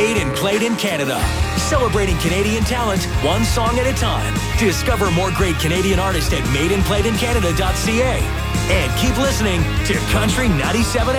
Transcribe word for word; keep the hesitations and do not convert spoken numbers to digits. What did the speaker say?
Made and Played in Canada. Celebrating Canadian talent, one song at a time. Discover more great Canadian artists at made and played in canada dot c a. And keep listening to Country ninety-seven